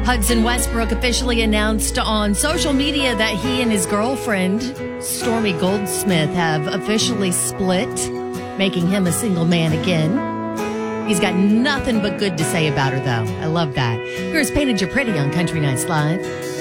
Hudson Westbrook officially announced on social media that he and his girlfriend, Stormy Goldsmith, have officially split, making him a single man again. He's got nothing but good to say about her, though. I love that. Here's Painted You're Pretty on Country Nights Live.